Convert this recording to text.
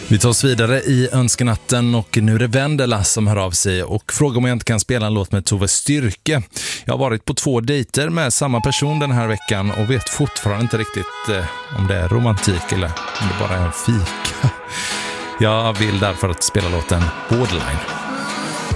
Vi tar oss vidare i önskenatten och nu är det Vendela som hör av sig och frågar om jag inte kan spela en låt med Tove Styrke. Jag har varit på 2 dejter med samma person den här veckan och vet fortfarande inte riktigt om det är romantik eller om det bara är en fika. Jag vill därför att spela låten Borderline.